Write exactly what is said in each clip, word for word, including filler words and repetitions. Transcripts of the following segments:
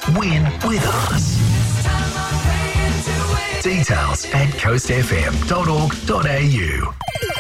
Win with us. Details at coast f m dot org dot a u.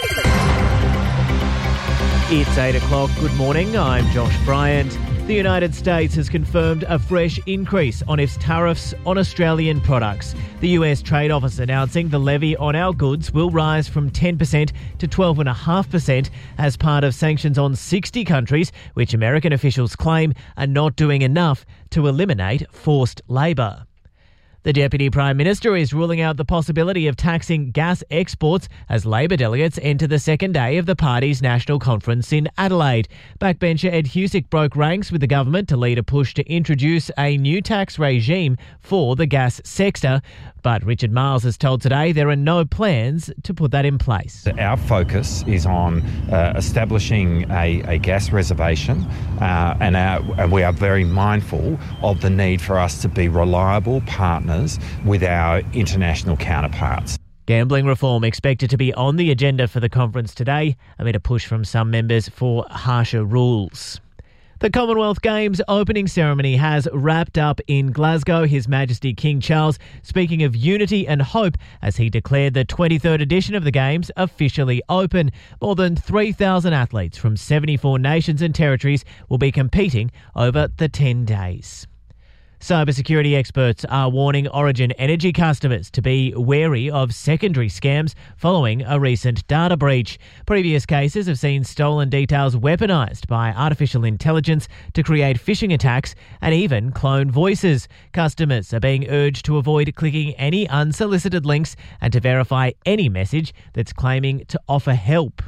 It's eight o'clock. Good morning. I'm Josh Bryant. The United States has confirmed a fresh increase on its tariffs on Australian products. The U S Trade Office announcing the levy on our goods will rise from ten percent to twelve point five percent as part of sanctions on sixty countries, which American officials claim are not doing enough to eliminate forced labour. The Deputy Prime Minister is ruling out the possibility of taxing gas exports as Labor delegates enter the second day of the party's national conference in Adelaide. Backbencher Ed Husic broke ranks with the government to lead a push to introduce a new tax regime for the gas sector. But Richard Miles has told Today there are no plans to put that in place. Our focus is on uh, establishing a, a gas reservation uh, and, our, and we are very mindful of the need for us to be reliable partners with our international counterparts. Gambling reform expected to be on the agenda for the conference today amid a push from some members for harsher rules. The Commonwealth Games opening ceremony has wrapped up in Glasgow. His Majesty King Charles speaking of unity and hope as he declared the twenty-third edition of the Games officially open. More than three thousand athletes from seventy-four nations and territories will be competing over the ten days. Cybersecurity experts are warning Origin Energy customers to be wary of secondary scams following a recent data breach. Previous cases have seen stolen details weaponised by artificial intelligence to create phishing attacks and even clone voices. Customers are being urged to avoid clicking any unsolicited links and to verify any message that's claiming to offer help.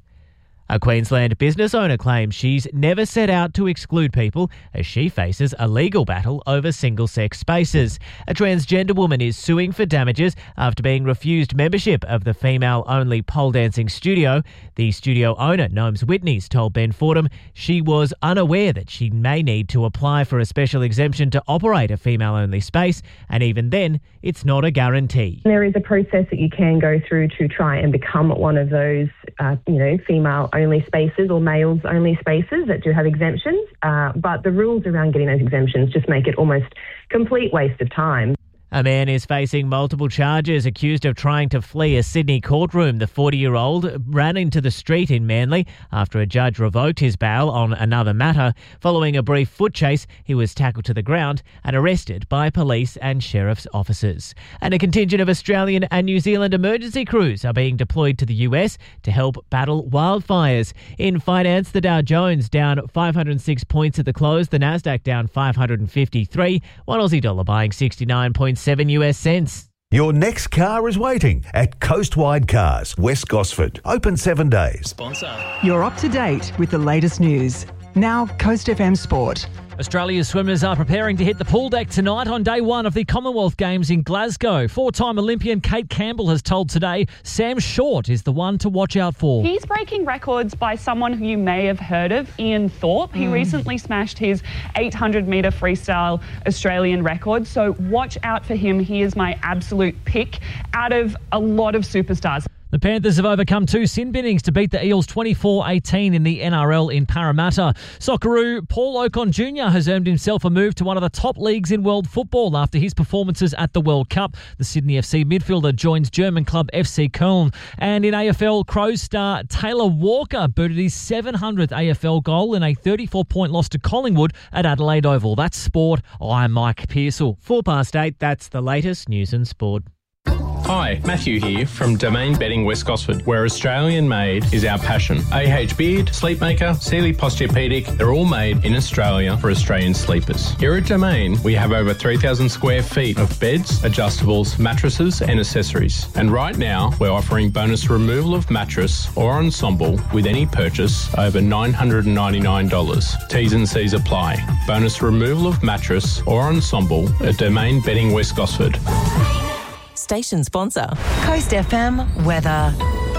A Queensland business owner claims she's never set out to exclude people as she faces a legal battle over single-sex spaces. A transgender woman is suing for damages after being refused membership of the female-only pole dancing studio. The studio owner, Gnomes Whitney's, told Ben Fordham she was unaware that she may need to apply for a special exemption to operate a female-only space, and even then, it's not a guarantee. There is a process that you can go through to try and become one of those, uh, you know, female only spaces or males only spaces that do have exemptions, uh, but the rules around getting those exemptions just make it almost complete waste of time. A man is facing multiple charges accused of trying to flee a Sydney courtroom. The forty-year-old ran into the street in Manly after a judge revoked his bail on another matter. Following a brief foot chase, he was tackled to the ground and arrested by police and sheriff's officers. And a contingent of Australian and New Zealand emergency crews are being deployed to the U S to help battle wildfires. In finance, the Dow Jones down five hundred six points at the close, the Nasdaq down five hundred fifty-three, one Aussie dollar buying sixty-nine point seven U S cents. Your next car is waiting at Coastwide Cars, West Gosford. Open seven days. Sponsor. You're up to date with the latest news. Now, Coast F M Sport. Australia's swimmers are preparing to hit the pool deck tonight on day one of the Commonwealth Games in Glasgow. Four-time Olympian Kate Campbell has told Today Sam Short is the one to watch out for. He's breaking records by someone who you may have heard of, Ian Thorpe. He mm. recently smashed his eight hundred metre freestyle Australian record, so watch out for him. He is my absolute pick out of a lot of superstars. The Panthers have overcome two sin binnings to beat the Eels twenty-four eighteen in the N R L in Parramatta. Socceroo Paul Ocon Junior has earned himself a move to one of the top leagues in world football after his performances at the World Cup. The Sydney F C midfielder joins German club F C Köln. And in A F L, Crows star Taylor Walker booted his seven hundredth A F L goal in a thirty-four point loss to Collingwood at Adelaide Oval. That's sport. I'm Mike Pearsall. Four past eight, that's the latest news and sport. Hi, Matthew here from Domain Bedding West Gosford, where Australian made is our passion. A H Beard, Sleepmaker, Sealy Posturepedic, they're all made in Australia for Australian sleepers. Here at Domain, we have over three thousand square feet of beds, adjustables, mattresses and accessories. And right now, we're offering bonus removal of mattress or ensemble with any purchase over nine hundred ninety-nine dollars. T's and C's apply. Bonus removal of mattress or ensemble at Domain Bedding West Gosford. Station sponsor. Coast F M weather.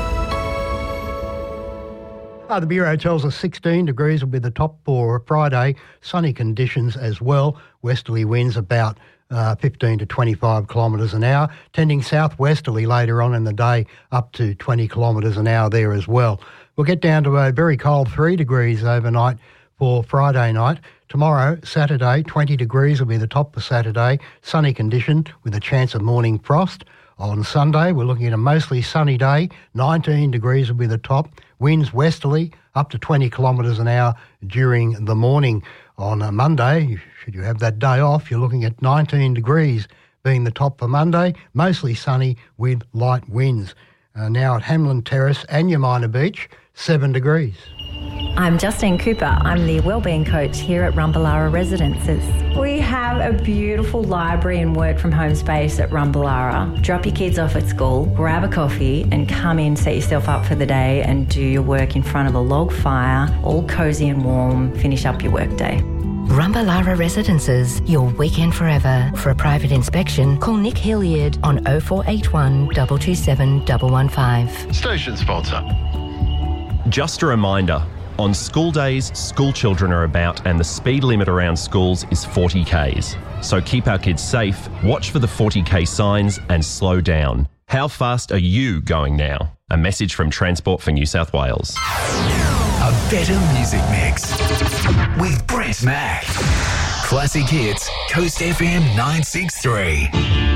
Uh, the Bureau tells us sixteen degrees will be the top for Friday. Sunny conditions as well. Westerly winds about uh, fifteen to twenty-five kilometres an hour. Tending southwesterly later on in the day up to twenty kilometres an hour there as well. We'll get down to a very cold three degrees overnight for Friday night. Tomorrow, Saturday, twenty degrees will be the top for Saturday. Sunny condition with a chance of morning frost. On Sunday, we're looking at a mostly sunny day. nineteen degrees will be the top. Winds westerly up to twenty kilometres an hour during the morning. On a Monday, should you have that day off, you're looking at nineteen degrees being the top for Monday. Mostly sunny with light winds. Uh, now at Hamlin Terrace and Yamina Beach, seven degrees. I'm Justine Cooper. I'm the Wellbeing Coach here at Rumballara Residences. We have a beautiful library and work from home space at Rumballara. Drop your kids off at school, grab a coffee and come in, set yourself up for the day and do your work in front of a log fire, all cosy and warm, finish up your workday. Rumballara Residences, your weekend forever. For a private inspection, call Nick Hilliard on oh four eight one, two two seven, one one five. Station sponsor. Just a reminder, on school days, school children are about and the speed limit around schools is forty kays. So keep our kids safe, watch for the forty k signs and slow down. How fast are you going now? A message from Transport for New South Wales. A better music mix with Brett Mack. Classic hits, Coast F M nine six three.